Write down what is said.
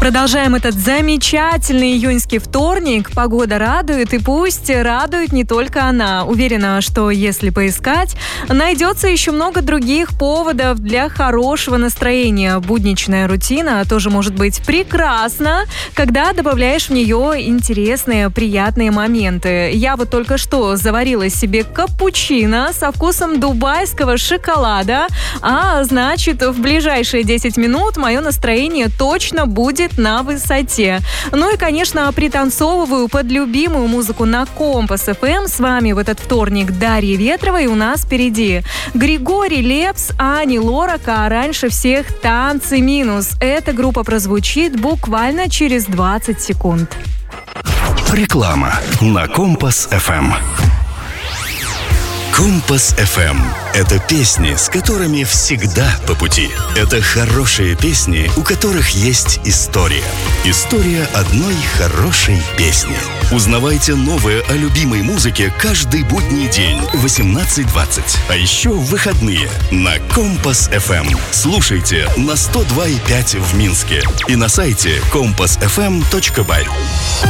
Продолжаем этот замечательный июньский вторник. Погода радует, и пусть радует не только она. Уверена, что если поискать, найдется еще много других поводов для хорошего настроения. Будничная рутина тоже может быть прекрасна, когда добавляешь в нее интересные, приятные моменты. Я вот только что заварила себе капучино со вкусом дубайского шоколада, а значит, в ближайшие 10 минут мое настроение точно будет на высоте. Ну и, конечно, пританцовываю под любимую музыку на Компас ФМ. С вами в этот вторник Дарья Ветрова, и у нас впереди Григорий Лепс, Ани Лорак, а раньше всех «Танцы минус». Эта группа прозвучит буквально через 20 секунд. Реклама на Компас ФМ. Компас ФМ – это песни, с которыми всегда по пути. Это хорошие песни, у которых есть история. История одной хорошей песни. Узнавайте новое о любимой музыке каждый будний день в 18:20. А еще в выходные на Компас ФМ. Слушайте на 102,5 в Минске и на сайте compassfm.by.